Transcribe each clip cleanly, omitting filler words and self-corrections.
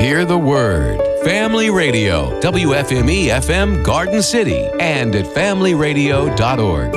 Hear the word. Family Radio, WFME FM Garden City, and at familyradio.org.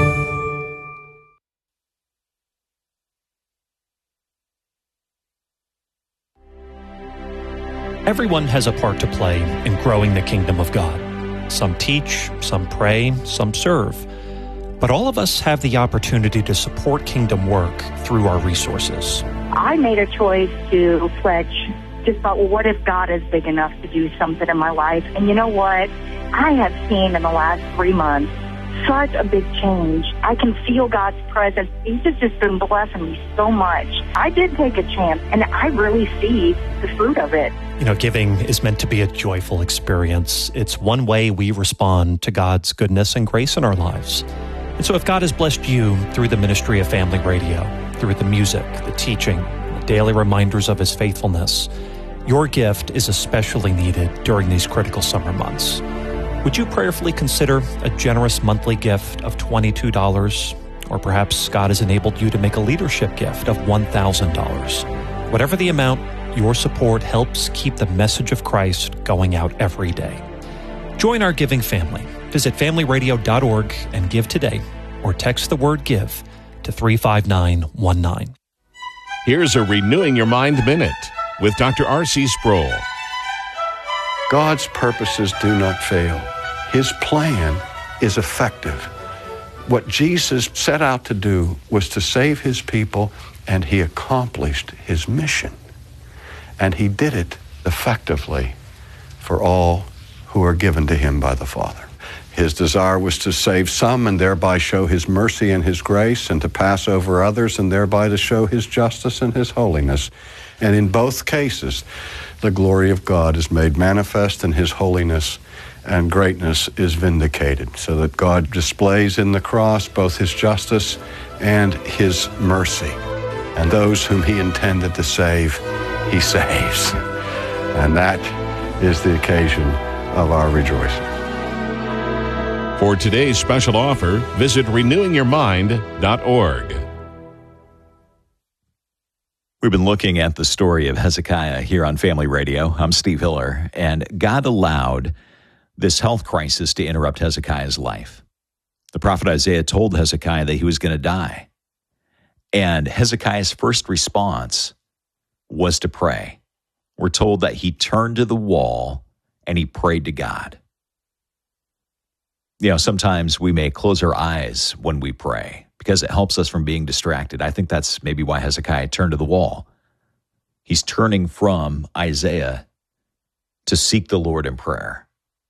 Everyone has a part to play in growing the kingdom of God. Some teach, some pray, some serve. But all of us have the opportunity to support kingdom work through our resources. I made a choice to pledge. Just thought, well, what if God is big enough to do something in my life? And you know what? I have seen in the last 3 months such a big change. I can feel God's presence. He's just been blessing me so much. I did take a chance, and I really see the fruit of it. You know, giving is meant to be a joyful experience. It's one way we respond to God's goodness and grace in our lives. And so if God has blessed you through the ministry of Family Radio, through the music, the teaching, the daily reminders of His faithfulness, your gift is especially needed during these critical summer months. Would you prayerfully consider a generous monthly gift of $22? Or perhaps God has enabled you to make a leadership gift of $1,000. Whatever the amount, your support helps keep the message of Christ going out every day. Join our giving family. Visit familyradio.org and give today, or text the word GIVE to 35919. Here's a Renewing Your Mind Minute with Dr. R.C. Sproul. God's purposes do not fail. His plan is effective. What Jesus set out to do was to save His people, and He accomplished His mission. And He did it effectively for all who are given to Him by the Father. His desire was to save some and thereby show His mercy and His grace, and to pass over others and thereby to show His justice and His holiness. And in both cases, the glory of God is made manifest, and His holiness and greatness is vindicated, so that God displays in the cross both His justice and His mercy. And those whom He intended to save, He saves. And that is the occasion of our rejoicing. For today's special offer, visit renewingyourmind.org. We've been looking at the story of Hezekiah here on Family Radio. I'm Steve Hiller, and God allowed this health crisis to interrupt Hezekiah's life. The prophet Isaiah told Hezekiah that he was going to die. And Hezekiah's first response was to pray. We're told that he turned to the wall and he prayed to God. You know, sometimes we may close our eyes when we pray because it helps us from being distracted. I think that's maybe why Hezekiah turned to the wall. He's turning from Isaiah to seek the Lord in prayer.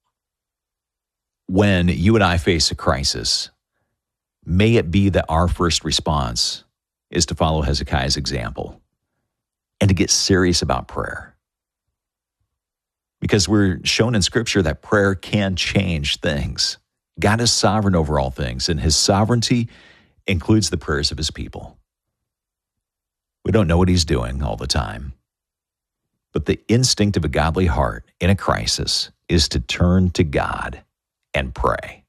When you and I face a crisis, may it be that our first response is to follow Hezekiah's example and to get serious about prayer. Because we're shown in Scripture that prayer can change things. God is sovereign over all things, and His sovereignty includes the prayers of His people. We don't know what He's doing all the time, but the instinct of a godly heart in a crisis is to turn to God and pray.